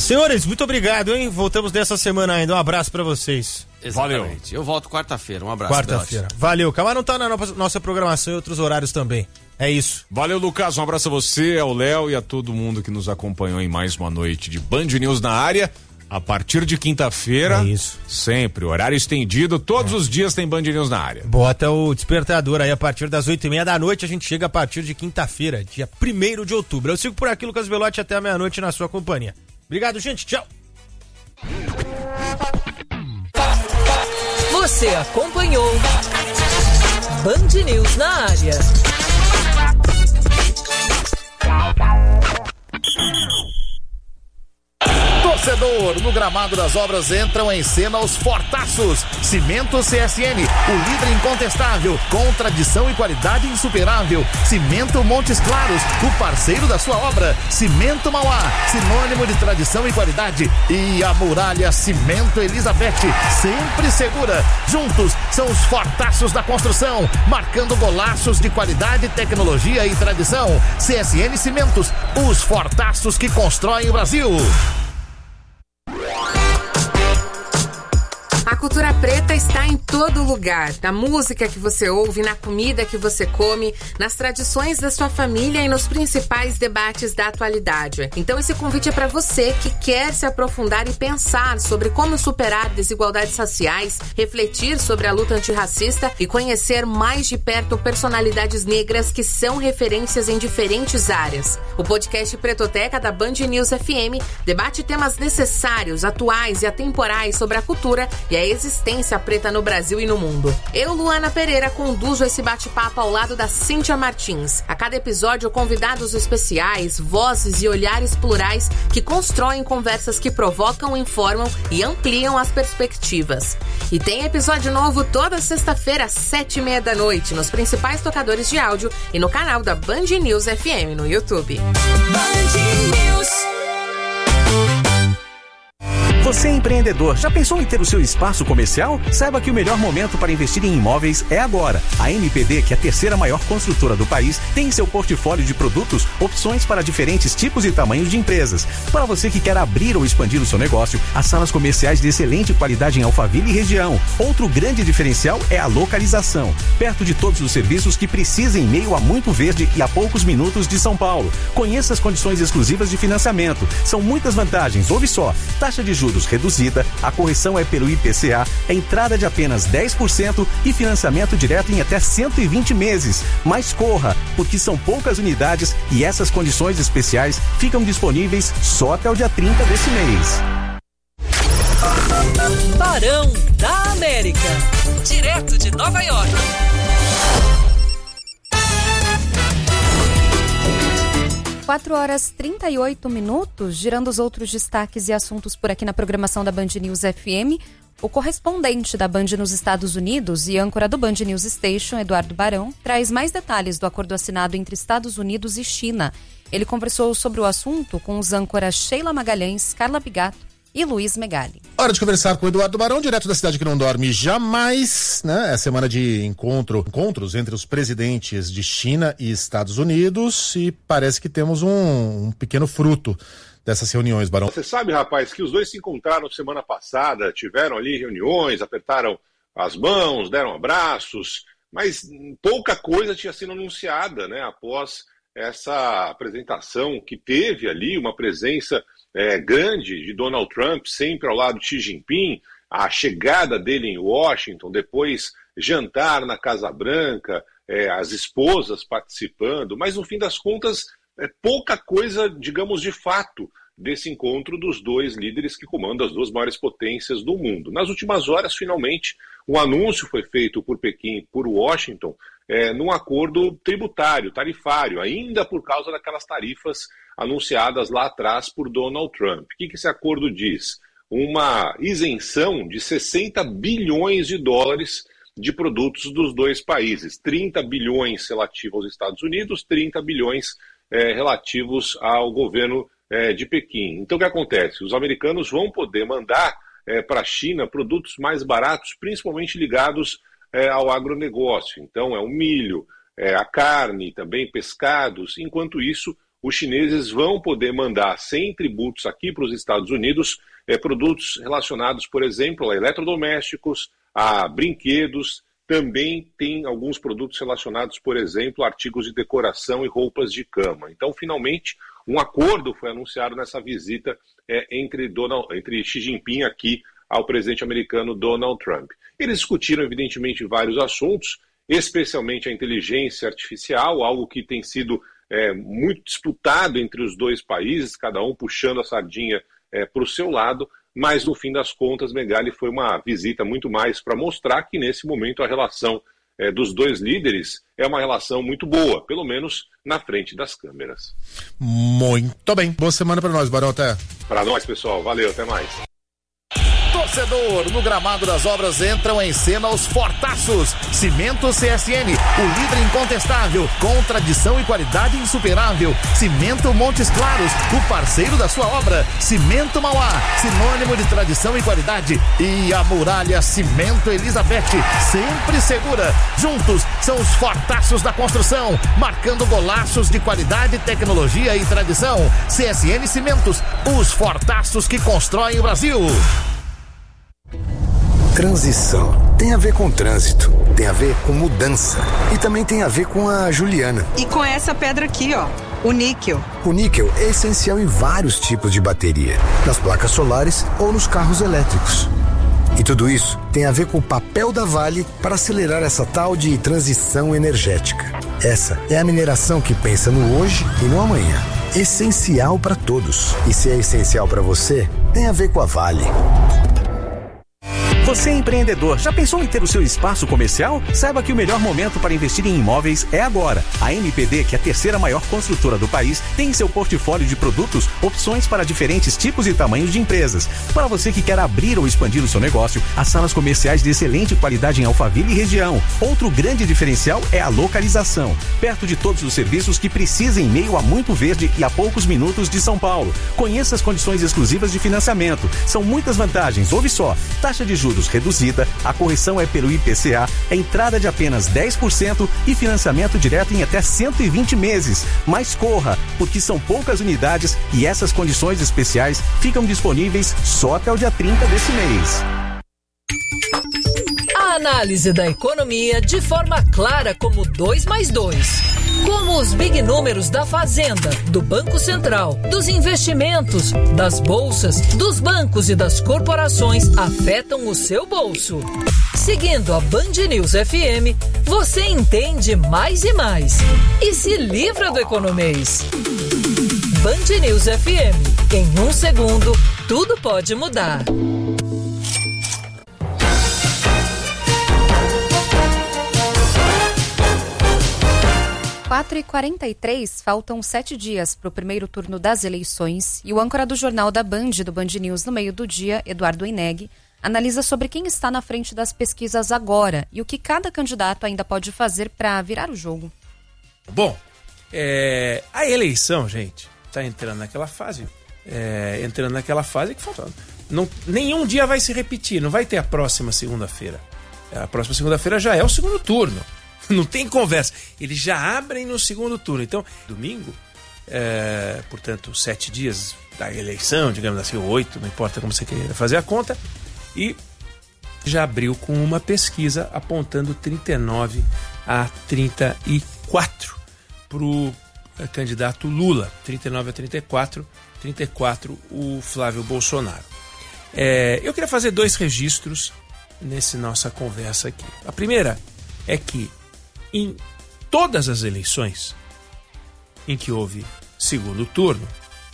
Senhores, muito obrigado, hein? Voltamos nessa semana ainda. Um abraço pra vocês. Exatamente. Valeu. Eu volto quarta-feira. Um abraço. Quarta-feira. Valeu. Camarão tá na nossa programação e outros horários também. É isso. Valeu, Lucas. Um abraço a você, ao Léo e a todo mundo que nos acompanhou em mais uma noite de Band News na área. A partir de quinta-feira, sempre, horário estendido, todos os dias tem Band News na área. Bota o despertador aí a partir das 8h30 da noite, a gente chega a partir de quinta-feira, dia 1º de outubro. Eu sigo por aqui, Lucas Belotti, até a meia-noite na sua companhia. Obrigado, gente, tchau. Você acompanhou Band News na área. Torcedor, no gramado das obras entram em cena os fortaços. Cimento CSN, o líder incontestável, com tradição e qualidade insuperável. Cimento Montes Claros, o parceiro da sua obra. Cimento Mauá, sinônimo de tradição e qualidade. E a Muralha Cimento Elizabeth, sempre segura. Juntos são os fortaços da construção, marcando golaços de qualidade, tecnologia e tradição. CSN Cimentos, os fortaços que constroem o Brasil. A cultura preta está em todo lugar, na música que você ouve, na comida que você come, nas tradições da sua família e nos principais debates da atualidade. Então esse convite é para você que quer se aprofundar e pensar sobre como superar desigualdades raciais, refletir sobre a luta antirracista e conhecer mais de perto personalidades negras que são referências em diferentes áreas. O podcast Pretoteca da Band News FM debate temas necessários, atuais e atemporais sobre a cultura e a existência preta no Brasil e no mundo. Eu, Luana Pereira, conduzo esse bate-papo ao lado da Cíntia Martins. A cada episódio, convidados especiais, vozes e olhares plurais que constroem conversas que provocam, informam e ampliam as perspectivas. E tem episódio novo toda sexta-feira às 7h30 da noite nos principais tocadores de áudio e no canal da Band News FM no YouTube. Band News. Você é empreendedor, já pensou em ter o seu espaço comercial? Saiba que o melhor momento para investir em imóveis é agora. A MPD, que é a terceira maior construtora do país, tem em seu portfólio de produtos opções para diferentes tipos e tamanhos de empresas. Para você que quer abrir ou expandir o seu negócio, as salas comerciais de excelente qualidade em Alphaville e região. Outro grande diferencial é a localização, perto de todos os serviços que precisa em meio a muito verde e a poucos minutos de São Paulo. Conheça as condições exclusivas de financiamento. São muitas vantagens, ouve só. Taxa de juros reduzida, a correção é pelo IPCA, entrada de apenas 10% e financiamento direto em até 120 meses. Mas corra, porque são poucas unidades e essas condições especiais ficam disponíveis só até o dia 30 desse mês. Barão da América, direto de Nova York. Quatro horas 38 minutos, girando os outros destaques e assuntos por aqui na programação da Band News FM. O correspondente da Band nos Estados Unidos e âncora do Band News Station, Eduardo Barão, traz mais detalhes do acordo assinado entre Estados Unidos e China. Ele conversou sobre o assunto com os âncoras Sheila Magalhães, Carla Bigato e Luiz Megali. Hora de conversar com o Eduardo Barão, direto da cidade que não dorme jamais, né? É semana de encontros entre os presidentes de China e Estados Unidos e parece que temos um pequeno fruto dessas reuniões, Barão. Você sabe, rapaz, que os dois se encontraram semana passada, tiveram ali reuniões, apertaram as mãos, deram abraços, mas pouca coisa tinha sido anunciada, né? Após essa apresentação que teve ali, uma presença grande de Donald Trump, sempre ao lado de Xi Jinping, a chegada dele em Washington, depois jantar na Casa Branca, as esposas participando, mas no fim das contas, pouca coisa, digamos, de fato, desse encontro dos dois líderes que comandam as duas maiores potências do mundo. Nas últimas horas, finalmente, um anúncio foi feito por Pequim e por Washington num acordo tributário, tarifário, ainda por causa daquelas tarifas anunciadas lá atrás por Donald Trump. O que esse acordo diz? Uma isenção de 60 bilhões de dólares de produtos dos dois países. 30 bilhões relativos aos Estados Unidos, 30 bilhões relativos ao governo de Pequim. Então o que acontece? Os americanos vão poder mandar para a China produtos mais baratos, principalmente ligados ao agronegócio. Então é o milho, a carne, também pescados. Enquanto isso, os chineses vão poder mandar sem tributos aqui para os Estados Unidos produtos relacionados, por exemplo, a eletrodomésticos, a brinquedos. Também tem alguns produtos relacionados, por exemplo, a artigos de decoração e roupas de cama. Então, finalmente, um acordo foi anunciado nessa visita entre Xi Jinping aqui ao presidente americano Donald Trump. Eles discutiram, evidentemente, vários assuntos, especialmente a inteligência artificial, algo que tem sido muito disputado entre os dois países, cada um puxando a sardinha para o seu lado, mas no fim das contas, Megali, foi uma visita muito mais para mostrar que nesse momento a relação dos dois líderes é uma relação muito boa, pelo menos na frente das câmeras. Muito bem. Boa semana para nós, Barão. Até. Para nós, pessoal. Valeu, até mais. Torcedor, no gramado das obras entram em cena os fortaços. Cimento CSN, o líder incontestável, com tradição e qualidade insuperável. Cimento Montes Claros, o parceiro da sua obra. Cimento Mauá, sinônimo de tradição e qualidade. E a Muralha Cimento Elizabeth, sempre segura. Juntos são os fortaços da construção, marcando golaços de qualidade, tecnologia e tradição. CSN Cimentos, os fortaços que constroem o Brasil. Transição tem a ver com trânsito, tem a ver com mudança e também tem a ver com a Juliana. E com essa pedra aqui, ó, o níquel. O níquel é essencial em vários tipos de bateria, nas placas solares ou nos carros elétricos. E tudo isso tem a ver com o papel da Vale para acelerar essa tal de transição energética. Essa é a mineração que pensa no hoje e no amanhã. Essencial para todos. E se é essencial para você, tem a ver com a Vale. Você é empreendedor, já pensou em ter o seu espaço comercial? Saiba que o melhor momento para investir em imóveis é agora. A MPD, que é a terceira maior construtora do país, tem em seu portfólio de produtos opções para diferentes tipos e tamanhos de empresas. Para você que quer abrir ou expandir o seu negócio, as salas comerciais de excelente qualidade em Alphaville e região. Outro grande diferencial é a localização. Perto de todos os serviços que precisa em meio a muito verde e a poucos minutos de São Paulo. Conheça as condições exclusivas de financiamento. São muitas vantagens, ouve só. Taxa de juros reduzida, a correção é pelo IPCA, a entrada de apenas 10% e financiamento direto em até 120 meses. Mas corra, porque são poucas unidades e essas condições especiais ficam disponíveis só até o dia 30 desse mês. A análise da economia de forma clara como 2+2. Como os big números da Fazenda, do Banco Central, dos investimentos, das bolsas, dos bancos e das corporações afetam o seu bolso. Seguindo a Band News FM, você entende mais e mais. E se livra do economês. Band News FM. Em 1 segundo, tudo pode mudar. 4h43, faltam 7 dias para o primeiro turno das eleições e o âncora do Jornal da Band, do Band News no meio do dia, Eduardo Ineg, analisa sobre quem está na frente das pesquisas agora e o que cada candidato ainda pode fazer para virar o jogo. Bom, a eleição, gente, está entrando naquela fase, que falta. Nenhum dia vai se repetir, não vai ter a próxima segunda-feira. A próxima segunda-feira já é o segundo turno. Não tem conversa. Eles já abrem no segundo turno. Então, domingo, portanto, 7 dias da eleição, digamos assim, 8, não importa como você queira fazer a conta, e já abriu com uma pesquisa apontando 39 a 34 para o candidato Lula. 39 a 34, 34 o Flávio Bolsonaro. Eu queria fazer 2 registros nessa nossa conversa aqui. A primeira é que em todas as eleições em que houve segundo turno,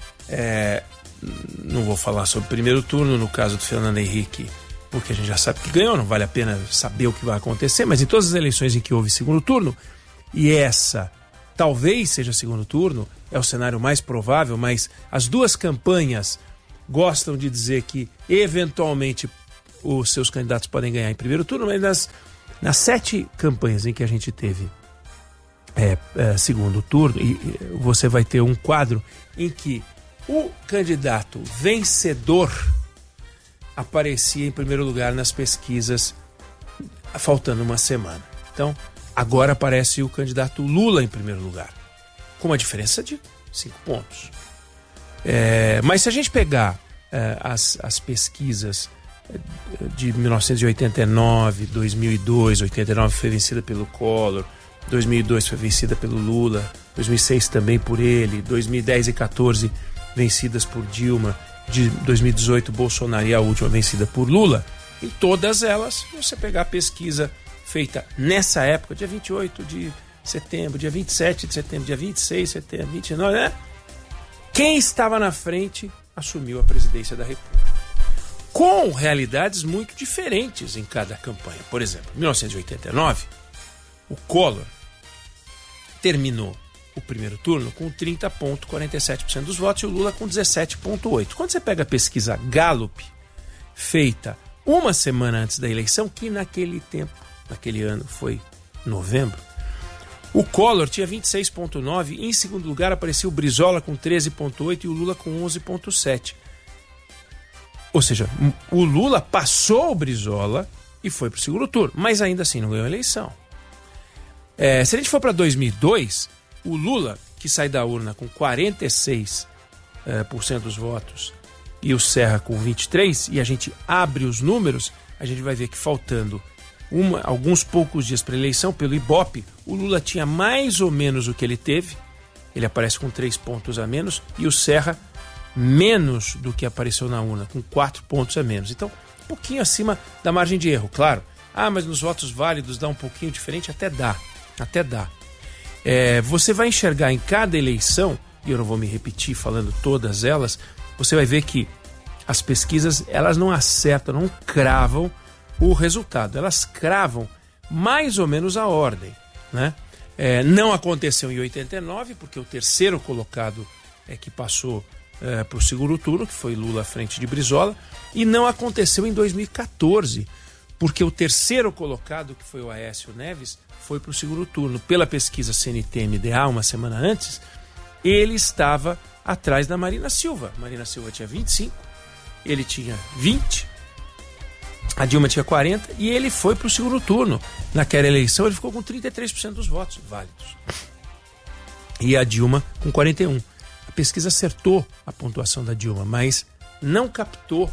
não vou falar sobre o primeiro turno, no caso do Fernando Henrique, porque a gente já sabe que ganhou, não vale a pena saber o que vai acontecer, mas em todas as eleições em que houve segundo turno, e essa talvez seja segundo turno, é o cenário mais provável, mas as duas campanhas gostam de dizer que eventualmente os seus candidatos podem ganhar em primeiro turno, mas nas 7 campanhas em que a gente teve segundo turno, e você vai ter um quadro em que o candidato vencedor aparecia em primeiro lugar nas pesquisas faltando uma semana. Então, agora aparece o candidato Lula em primeiro lugar, com uma diferença de 5 pontos. Mas se a gente pegar as pesquisas de 1989, 2002, 89 foi vencida pelo Collor, 2002 foi vencida pelo Lula, 2006 também por ele, 2010 e 14 vencidas por Dilma, de 2018 Bolsonaro e a última vencida por Lula. Em todas elas, se você pegar a pesquisa feita nessa época, dia 28 de setembro, dia 27 de setembro, dia 26 de setembro, 29, né? Quem estava na frente assumiu a presidência da República. Com realidades muito diferentes em cada campanha. Por exemplo, em 1989, o Collor terminou o primeiro turno com 30,47% dos votos e o Lula com 17,8%. Quando você pega a pesquisa Gallup, feita uma semana antes da eleição, que naquele tempo, naquele ano foi novembro, o Collor tinha 26,9%, em segundo lugar apareceu o Brizola com 13,8% e o Lula com 11,7%. Ou seja, o Lula passou o Brizola e foi para o segundo turno, mas ainda assim não ganhou a eleição. Se a gente for para 2002, o Lula, que sai da urna com 46% dos votos, e o Serra com 23%, e a gente abre os números, a gente vai ver que faltando alguns poucos dias para a eleição, pelo Ibope, o Lula tinha mais ou menos o que ele teve, ele aparece com 3 pontos a menos, e o Serra menos do que apareceu na urna, com 4 pontos a menos. Então, um pouquinho acima da margem de erro, claro. Mas nos votos válidos dá um pouquinho diferente, até dá. Você vai enxergar em cada eleição, e eu não vou me repetir falando todas elas, você vai ver que as pesquisas, elas não acertam, não cravam o resultado, elas cravam mais ou menos a ordem, né? Não aconteceu em 89, porque o terceiro colocado que passou para o segundo turno, que foi Lula à frente de Brizola, e não aconteceu em 2014, porque o terceiro colocado, que foi o Aécio Neves, foi para o segundo turno. Pela pesquisa CNT-MDA, uma semana antes, ele estava atrás da Marina Silva. Marina Silva tinha 25, ele tinha 20, a Dilma tinha 40, e ele foi para o segundo turno. Naquela eleição ele ficou com 33% dos votos válidos. E a Dilma com 41%. A pesquisa acertou a pontuação da Dilma, mas não captou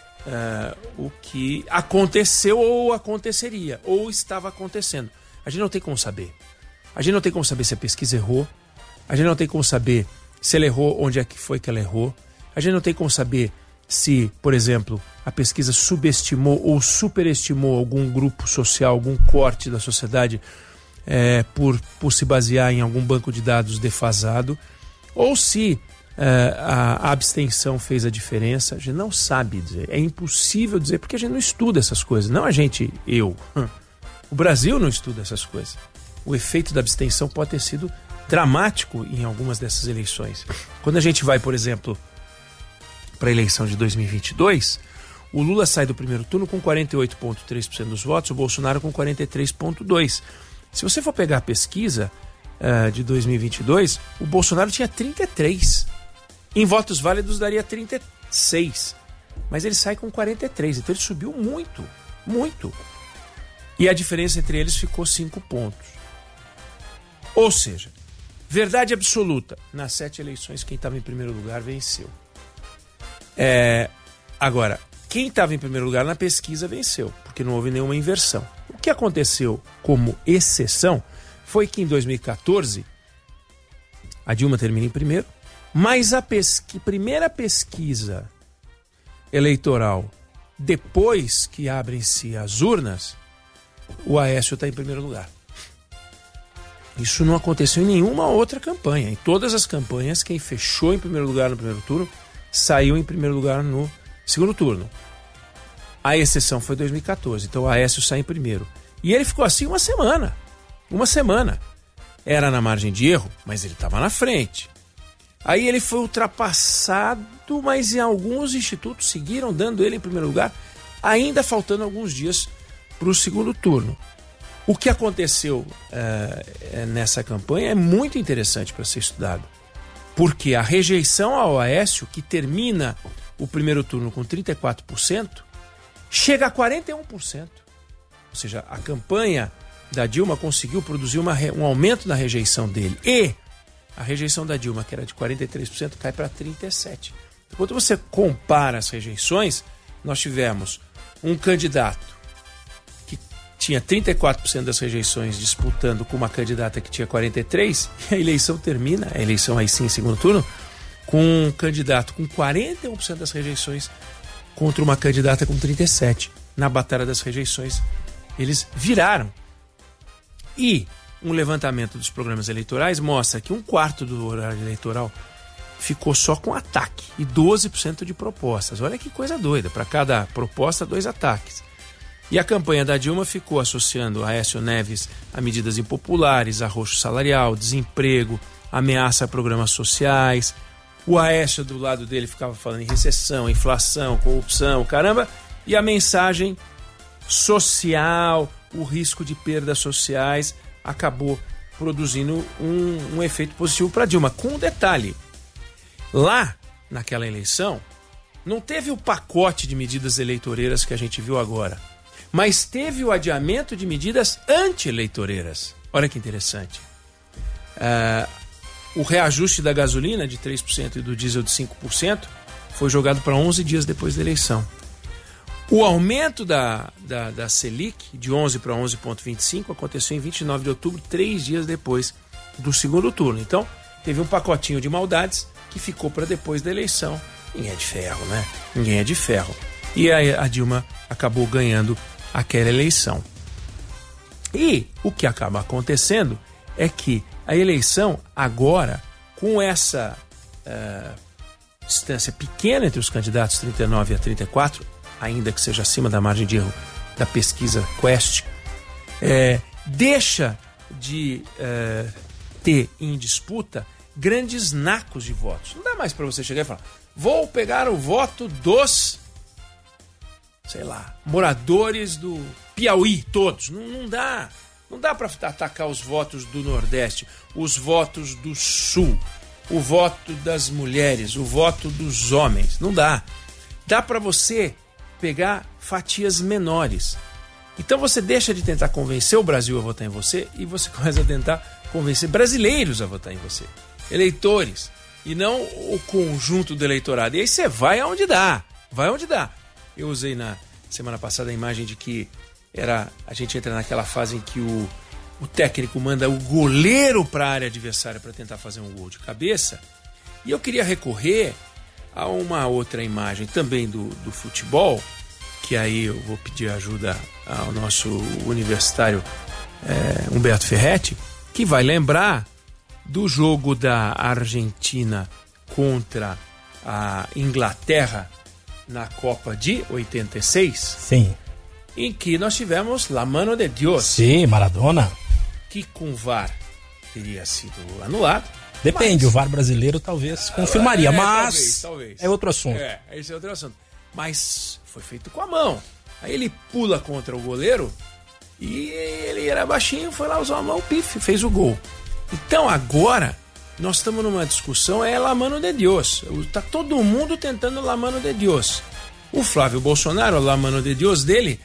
o que aconteceu ou aconteceria, ou estava acontecendo. A gente não tem como saber. A gente não tem como saber se a pesquisa errou. A gente não tem como saber se ela errou, onde é que foi que ela errou. A gente não tem como saber se, por exemplo, a pesquisa subestimou ou superestimou algum grupo social, algum corte da sociedade por se basear em algum banco de dados defasado, ou se a abstenção fez a diferença. A gente não sabe dizer, é impossível dizer, porque a gente não estuda essas coisas. Não a gente, o Brasil não estuda essas coisas. O efeito da abstenção pode ter sido dramático em algumas dessas eleições. Quando a gente vai, por exemplo, para a eleição de 2022, o Lula sai do primeiro turno com 48,3% dos votos, o Bolsonaro com 43,2%. Se você for pegar a pesquisa de 2022, o Bolsonaro tinha 33%. Em votos válidos daria 36%. Mas ele sai com 43%. Então ele subiu muito, muito. E a diferença entre eles ficou 5 pontos. Ou seja, verdade absoluta. Nas 7 eleições, quem estava em primeiro lugar venceu. Agora, quem estava em primeiro lugar na pesquisa venceu, porque não houve nenhuma inversão. O que aconteceu como exceção foi que em 2014 a Dilma termina em primeiro, mas a primeira pesquisa eleitoral, depois que abrem-se as urnas, o Aécio está em primeiro lugar. Isso não aconteceu em nenhuma outra campanha. Em todas as campanhas, quem fechou em primeiro lugar no primeiro turno saiu em primeiro lugar no segundo turno. A exceção foi 2014, então o Aécio sai em primeiro. E ele ficou assim uma semana. Uma semana. Era na margem de erro, mas ele estava na frente. Aí ele foi ultrapassado, mas em alguns institutos seguiram dando ele em primeiro lugar, ainda faltando alguns dias para o segundo turno. O que aconteceu nessa campanha é muito interessante para ser estudado. Porque a rejeição ao Aécio, que termina o primeiro turno com 34%, chega a 41%. Ou seja, a campanha da Dilma conseguiu produzir um aumento na rejeição dele. E A rejeição da Dilma, que era de 43%, cai para 37%. Quando você compara as rejeições, nós tivemos um candidato que tinha 34% das rejeições disputando com uma candidata que tinha 43%, e a eleição termina, a eleição aí sim, em segundo turno, com um candidato com 41% das rejeições contra uma candidata com 37%. Na batalha das rejeições, eles viraram. E um levantamento dos programas eleitorais mostra que 1/4 do horário eleitoral ficou só com ataque e 12% de propostas. Olha que coisa doida, para cada proposta, 2 ataques. E a campanha da Dilma ficou associando Aécio Neves a medidas impopulares, arroxo salarial, desemprego, ameaça a programas sociais. O Aécio, do lado dele, ficava falando em recessão, inflação, corrupção, caramba. E a mensagem social, o risco de perdas sociais, acabou produzindo um efeito positivo para Dilma. Com um detalhe, lá, naquela eleição, não teve o pacote de medidas eleitoreiras que a gente viu agora, mas teve o adiamento de medidas anti-eleitoreiras. Olha que interessante. O reajuste da gasolina de 3% e do diesel de 5% foi jogado para 11 dias depois da eleição. O aumento da Selic, de 11 para 11,25, aconteceu em 29 de outubro, 3 dias depois do segundo turno. Então, teve um pacotinho de maldades que ficou para depois da eleição. Ninguém é de ferro, né? Ninguém é de ferro. E a Dilma acabou ganhando aquela eleição. E o que acaba acontecendo é que a eleição agora, com essa distância pequena entre os candidatos, 39 a 34, ainda que seja acima da margem de erro da pesquisa Quest, deixa de ter em disputa grandes nacos de votos. Não dá mais para você chegar e falar: vou pegar o voto dos, sei lá, moradores do Piauí, todos. Não dá. Não dá para atacar os votos do Nordeste, os votos do Sul, o voto das mulheres, o voto dos homens. Não dá. Dá para você pegar fatias menores. Então você deixa de tentar convencer o Brasil a votar em você e você começa a tentar convencer brasileiros a votar em você. Eleitores. E não o conjunto do eleitorado. E aí você vai aonde dá. Vai aonde dá. Eu usei na semana passada a imagem de que a gente entra naquela fase em que o técnico manda o goleiro para a área adversária para tentar fazer um gol de cabeça. E eu queria recorrer a uma outra imagem também do futebol, que aí eu vou pedir ajuda ao nosso universitário Humberto Ferretti, que vai lembrar do jogo da Argentina contra a Inglaterra na Copa de 86. Sim. Em que nós tivemos La Mano de Dios. Sim, Maradona. Que com VAR teria sido anulado. Depende, o VAR brasileiro talvez confirmaria, mas talvez. É outro assunto. Esse é outro assunto. Mas foi feito com a mão. Aí ele pula contra o goleiro e ele era baixinho, foi lá, usou a mão, pif, fez o gol. Então agora nós estamos numa discussão, La Mano de Dios. Tá todo mundo tentando La Mano de Dios. O Flávio Bolsonaro, La Mano de Dios dele,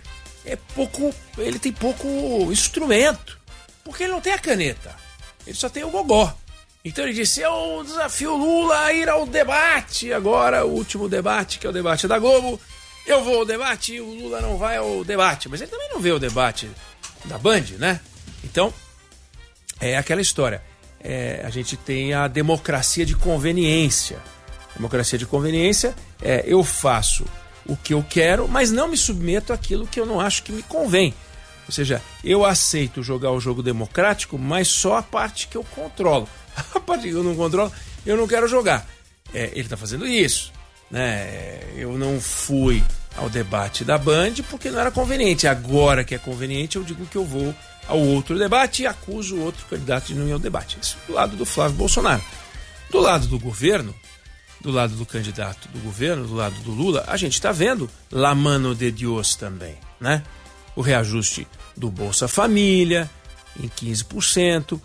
ele tem pouco instrumento, porque ele não tem a caneta, ele só tem o gogó. Então ele disse: eu desafio Lula a ir ao debate, agora o último debate, que é o debate da Globo, eu vou ao debate e o Lula não vai ao debate. Mas ele também não vê o debate da Band, né? Então, é aquela história. A gente tem a democracia de conveniência. Democracia de conveniência eu faço o que eu quero, mas não me submeto àquilo que eu não acho que me convém. Ou seja, eu aceito jogar o jogo democrático, mas só a parte que eu controlo. A parte que eu não controlo, eu não quero jogar. Ele está fazendo isso, né? Eu não fui ao debate da Band porque não era conveniente. Agora que é conveniente, eu digo que eu vou ao outro debate e acuso o outro candidato de não ir ao debate. Isso do lado do Flávio Bolsonaro. Do lado do governo, do lado do candidato do governo, do lado do Lula, a gente está vendo La Mano de Dios também, né? O reajuste do Bolsa Família em 15%.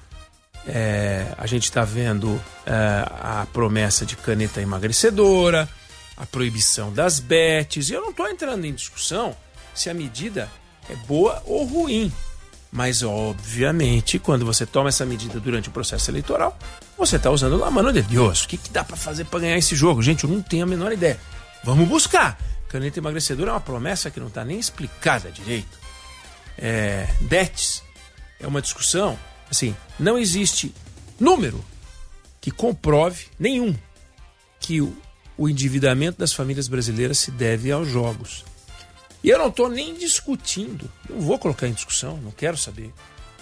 A gente está vendo a promessa de caneta emagrecedora, a proibição das bets. E eu não estou entrando em discussão se a medida é boa ou ruim. Mas, obviamente, quando você toma essa medida durante o processo eleitoral, você está usando la mano de Deus. O que dá para fazer para ganhar esse jogo? Gente, eu não tenho a menor ideia. Vamos buscar. Caneta emagrecedora é uma promessa que não está nem explicada direito. Bets é uma discussão. Assim, não existe número que comprove nenhum que o endividamento das famílias brasileiras se deve aos jogos. E eu não estou nem discutindo, não vou colocar em discussão, não quero saber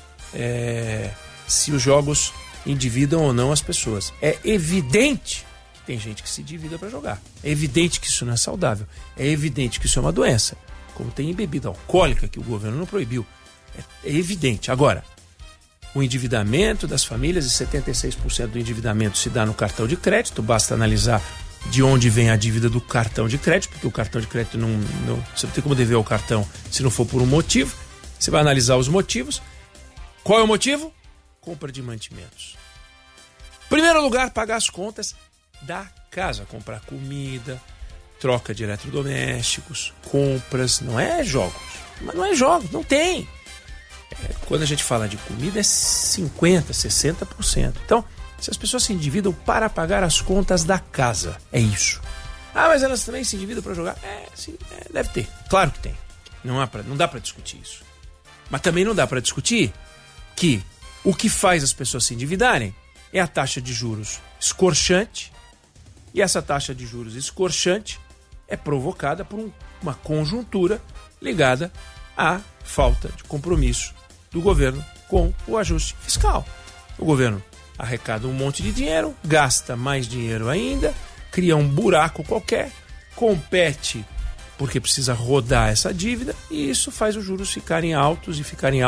se os jogos endividam ou não as pessoas. É evidente que tem gente que se endivida para jogar. É evidente que isso não é saudável. É evidente que isso é uma doença. Como tem em bebida alcoólica, que o governo não proibiu. É evidente. Agora, o endividamento das famílias, e 76% do endividamento se dá no cartão de crédito, basta analisar de onde vem a dívida do cartão de crédito, porque o cartão de crédito você não tem como dever ao cartão se não for por um motivo. Você vai analisar os motivos. Qual é o motivo? Compra de mantimentos. Primeiro lugar, pagar as contas da casa, comprar comida, troca de eletrodomésticos, compras, não é jogos. Mas não é jogos, não tem. Quando a gente fala de comida é 50%, 60%. Então, se as pessoas se endividam para pagar as contas da casa, é isso. Mas elas também se endividam para jogar? Sim, deve ter. Claro que tem. Não dá para discutir isso. Mas também não dá para discutir que o que faz as pessoas se endividarem é a taxa de juros escorchante, e essa taxa de juros escorchante é provocada por uma conjuntura ligada à falta de compromisso do governo com o ajuste fiscal. O governo arrecada um monte de dinheiro, gasta mais dinheiro ainda, cria um buraco qualquer, compete porque precisa rodar essa dívida, e isso faz os juros ficarem altos.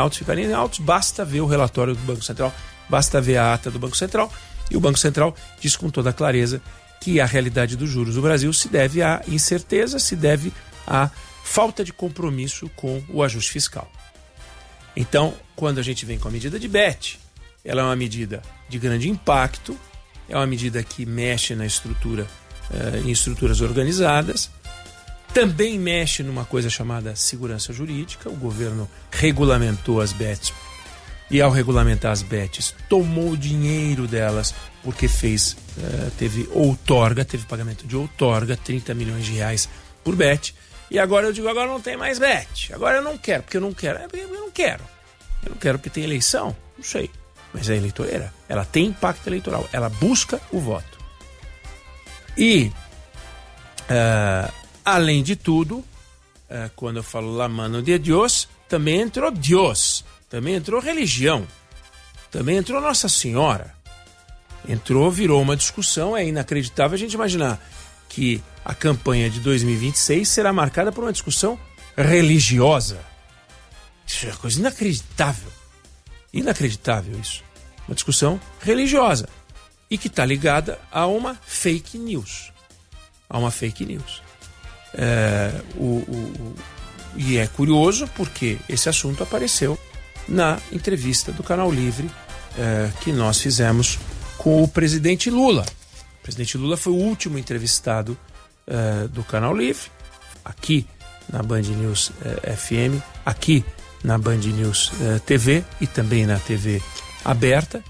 Basta ver o relatório do Banco Central, basta ver a ata do Banco Central, e o Banco Central diz com toda clareza que a realidade dos juros do Brasil se deve à incerteza, se deve à falta de compromisso com o ajuste fiscal. Então, quando a gente vem com a medida de BET, ela é uma medida de grande impacto, é uma medida que mexe na estrutura, em estruturas organizadas, também mexe numa coisa chamada segurança jurídica. O governo regulamentou as BETs, e ao regulamentar as BETs, tomou o dinheiro delas, porque teve pagamento de outorga, 30 milhões de reais por BET. E agora eu digo, agora não tem mais BET. Agora eu não quero, porque eu não quero. Eu não quero. Eu não quero porque tem eleição? Não sei. Mas a eleitoreira, ela tem impacto eleitoral. Ela busca o voto. E, além de tudo, quando eu falo la mano de Deus, também entrou Deus. Também entrou religião. Também entrou Nossa Senhora. Virou uma discussão. É inacreditável a gente imaginar que a campanha de 2026 será marcada por uma discussão religiosa. Isso é uma coisa inacreditável. Inacreditável isso. Uma discussão religiosa. E que está ligada a uma fake news. E é curioso porque esse assunto apareceu na entrevista do Canal Livre que nós fizemos com o presidente Lula. O presidente Lula foi o último entrevistado do Canal Livre, aqui na Band News FM, aqui na Band News TV e também na TV aberta.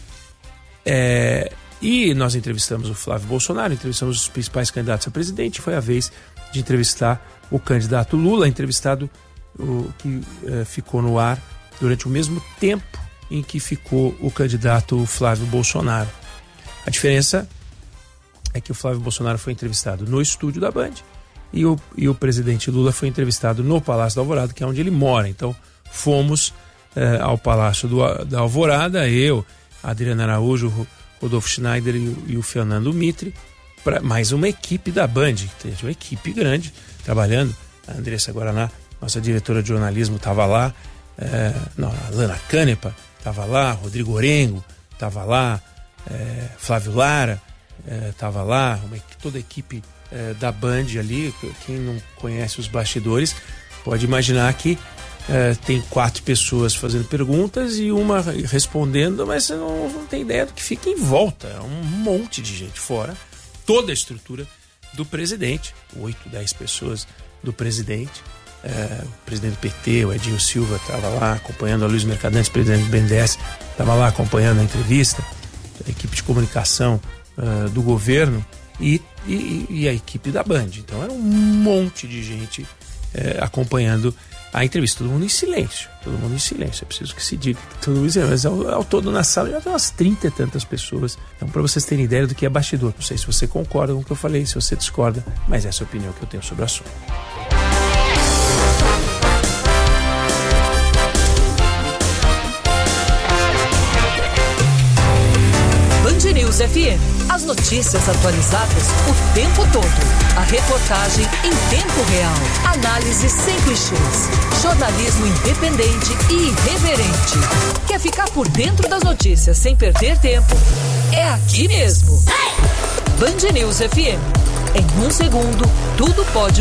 E nós entrevistamos o Flávio Bolsonaro, entrevistamos os principais candidatos a presidente. Foi a vez de entrevistar o candidato Lula, entrevistado que ficou no ar durante o mesmo tempo em que ficou o candidato Flávio Bolsonaro. A diferença é que o Flávio Bolsonaro foi entrevistado no estúdio da Band e o presidente Lula foi entrevistado no Palácio da Alvorada, que é onde ele mora. Então fomos ao Palácio da Alvorada, eu, Adriana Araújo, Rodolfo Schneider e o Fernando Mitre, para mais uma equipe da Band, uma equipe grande trabalhando. A Andressa Guaraná, nossa diretora de jornalismo, estava lá, a Lana Canepa estava lá, Rodrigo Orengo estava lá, Flávio Lara estava lá, toda a equipe da Band ali. Quem não conhece os bastidores pode imaginar que tem 4 pessoas fazendo perguntas e uma respondendo, mas você não tem ideia do que fica em volta. É um monte de gente fora, toda a estrutura do presidente, 8, 10 pessoas do presidente, o presidente do PT, o Edinho Silva, estava lá acompanhando, a Luiz Mercadante, presidente do BNDES, estava lá acompanhando a entrevista, a equipe de comunicação do governo e a equipe da Band. Então era um monte de gente acompanhando a entrevista, todo mundo em silêncio, é preciso que se diga, todo mundo em silêncio, mas ao todo na sala já tem umas 30 e tantas pessoas, então para vocês terem ideia do que é bastidor, não sei se você concorda com o que eu falei, se você discorda, mas essa é a opinião que eu tenho sobre o assunto. Band News FM. As notícias atualizadas o tempo todo. A reportagem em tempo real. Análise sem clichês. Jornalismo independente e irreverente. Quer ficar por dentro das notícias sem perder tempo? É aqui mesmo. Band News FM. Em um segundo, tudo pode